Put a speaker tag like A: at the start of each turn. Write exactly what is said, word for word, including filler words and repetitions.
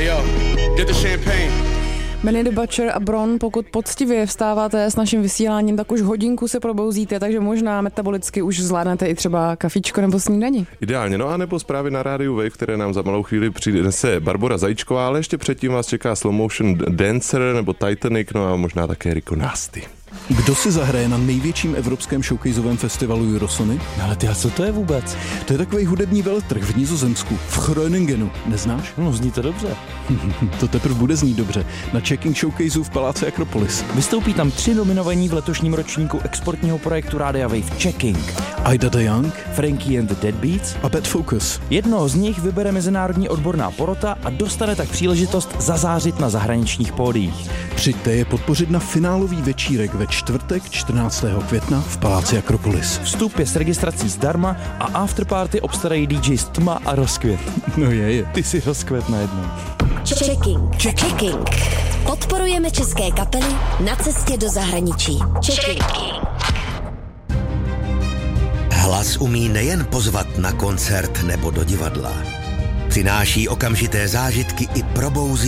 A: Hey yo, get the champagne.
B: Benny the Butcher a Bron, pokud poctivě vstáváte s naším vysíláním, tak už hodinku se probouzíte, takže možná metabolicky už zvládnete i třeba kafičko nebo snídani.
C: Ideálně, no a nebo zprávy na rádiu Wave, které nám za malou chvíli přinese Barbora Zajíčková, ale ještě předtím vás čeká Slow Motion Dancer nebo Titanic, no a možná také Rico Nasty.
D: Kdo si zahraje na největším evropském showcaseovém festivalu Eurosony?
E: Ale ty, a co to je vůbec?
D: To je takový hudební veletrh v Nizozemsku, v Groningens. Neznáš?
E: No, zní to dobře.
D: To teprve bude znít dobře. Na Checking Showcaseu v Paláci Akropolis.
E: Vystoupí tam tři nominovaní v letošním ročníku exportního projektu Rádia Wave Checking.
D: Ida de Young,
E: Frankie and the Deadbeats
D: a Bad Focus.
E: Jednoho z nich vybere mezinárodní odborná porota a dostane tak příležitost zazářit na zahraničních pódiích.
D: Přijďte je podpořit na finálový večírek ve čtvrtek čtrnáctého května v Paláci Akropolis.
E: Vstup je s registrací zdarma a afterparty obstarají dý džej Tma a Rozkvět.
D: No je, je.
E: Ty si rozkvět najednou.
F: Checking. Checking. Podporujeme české kapely na cestě do zahraničí. Checking.
G: Hlas umí nejen pozvat na koncert nebo do divadla. Přináší okamžité zážitky i probouzí